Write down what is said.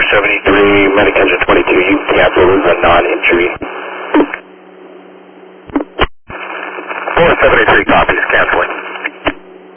473, Medic Engine 22, you cancel as a non-injury. 473 copies, canceling.